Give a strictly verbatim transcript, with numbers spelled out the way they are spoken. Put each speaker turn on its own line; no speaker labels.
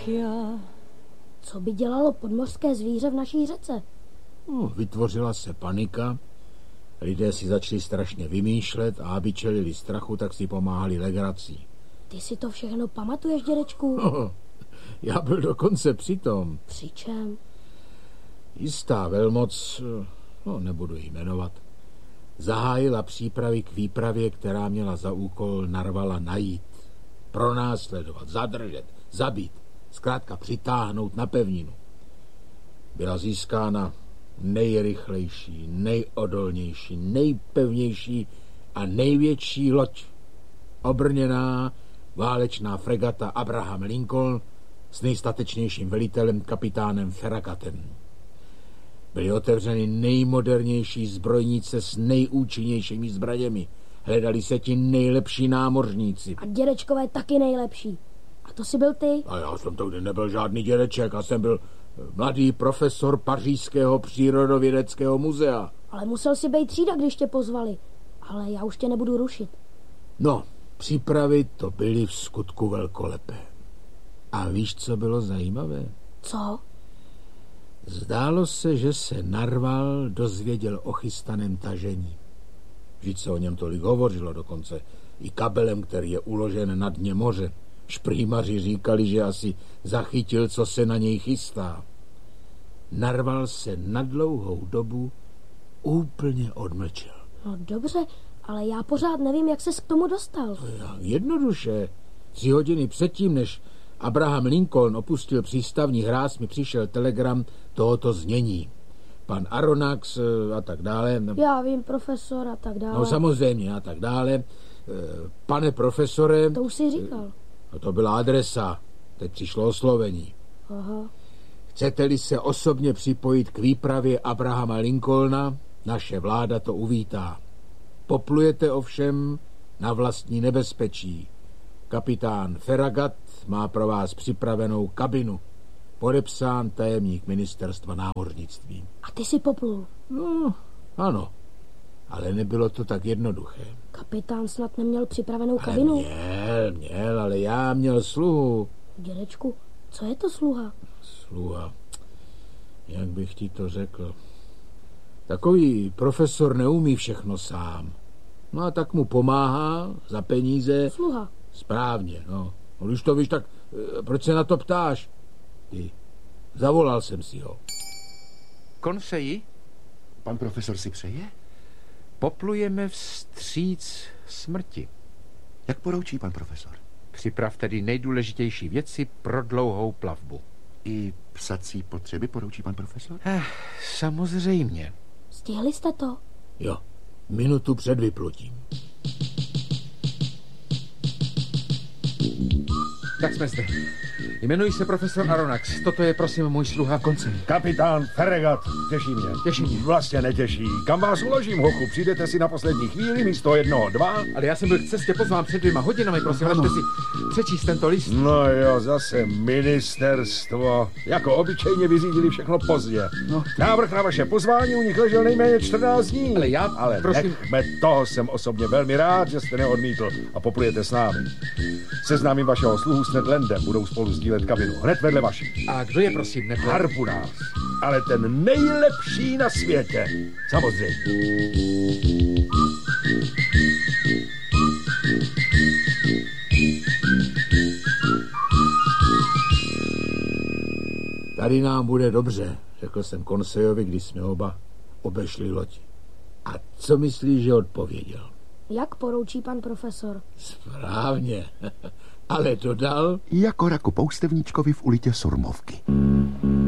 Ach jo.
Co by dělalo podmořské zvíře v naší řece?
No, vytvořila se panika, lidé si začali strašně vymýšlet a aby čelili strachu, tak si pomáhali legrací.
Ty si to všechno pamatuješ, dědečku?
No, já byl dokonce přitom.
Při čem?
Jistá velmoc, no nebudu jí jmenovat, zahájila přípravy k výpravě, která měla za úkol Narvala najít, pronásledovat, zadržet, zabít, zkrátka přitáhnout na pevninu. Byla získána nejrychlejší, nejodolnější, nejpevnější a největší loď. Obrněná válečná fregata Abraham Lincoln s nejstatečnějším velitelem kapitánem Farragatem. Byly otevřeny nejmodernější zbrojnice s nejúčinnějšími zbraněmi. Hledali se ti nejlepší námořníci.
A dědečkové taky nejlepší. A to jsi byl ty?
A já jsem to nebyl žádný dědeček, já jsem byl mladý profesor Pařížského přírodovědeckého muzea.
Ale musel si být třída, když tě pozvali. Ale já už tě nebudu rušit.
No, přípravy to byly v skutku velkolepé. A víš, co bylo zajímavé?
Co?
Zdálo se, že se Narval dozvěděl o chystaném tažení. Vždyť se o něm tolik hovořilo dokonce. I kabelem, který je uložen na dně moře. Šprýmaři říkali, že asi zachytil, co se na něj chystá. Narval se na dlouhou dobu úplně odmlčel.
No dobře, ale já pořád nevím, jak ses k tomu dostal.
Jednoduše. Tři hodiny předtím, než Abraham Lincoln opustil přístavní hráz, mi přišel telegram tohoto znění. Pan Aronnax a tak dále.
Já vím, profesor a tak dále.
No samozřejmě a tak dále. Pane profesore...
To už jsi říkal.
No to byla adresa. Teď přišlo oslovení.
Aha.
Chcete-li se osobně připojit k výpravě Abrahama Lincolna, naše vláda to uvítá. Poplujete ovšem na vlastní nebezpečí. Kapitán Farragut má pro vás připravenou kabinu. Podepsán tajemník ministerstva námořnictví.
A ty si poplul?
No, ano. Ale nebylo to tak jednoduché.
Kapitán snad neměl připravenou
ale
kabinu?
Měl, měl, ale já měl sluhu.
Dědečku, co je to sluha?
Sluha. Jak bych ti to řekl? Takový profesor neumí všechno sám. No a tak mu pomáhá za peníze.
Sluha.
Správně, no. No když to víš, tak proč se na to ptáš? Ty, zavolal jsem si ho.
Konseji?
Pan profesor si přeje?
Poplujeme vstříc smrti.
Jak poroučí pan profesor?
Připrav tedy nejdůležitější věci pro dlouhou plavbu.
I psací potřeby poroučí pan profesor?
Eh, samozřejmě.
Stihli jste to?
Jo, minutu před vyplutím.
Tak jsme zde. Jmenuji se profesor Aronnax. Toto je, prosím, můj sluha Koncej.
Kapitán Farragut, těší mě.
Těší mě.
Vlastně netěší. Kam vás uložím, hochu? Přijdete si na poslední chvíli místo jednoho dva?
Ale já jsem byl k cestě pozván před dvěma hodinami, prosím, ležte si přečíst tento list.
No jo, zase ministerstvo. Jako obyčejně vyřídili všechno pozdě.
No.
Návrh na vaše pozvání u nich ležel nejméně čtrnáct dní.
Ale já,
Ale
prosím...
nechme toho, jsem osobně velmi rád, že jste neodmítl a poplujete s námi. Seznámím vašeho sluhu s Ned Landem, budou spolu sdílet kabinu. Hned vedle vaší.
A kdo je, prosím, Ned Land?
Harpunář. Ale ten nejlepší na světě. Samozřejmě.
Tady nám bude dobře, řekl jsem Konsejovi, když jsme oba obešli loď. A co myslíš, že odpověděl?
Jak poroučí pan profesor?
Správně. Ale dodal...
Jako raku poustevníčkovi v ulitě Surmovky.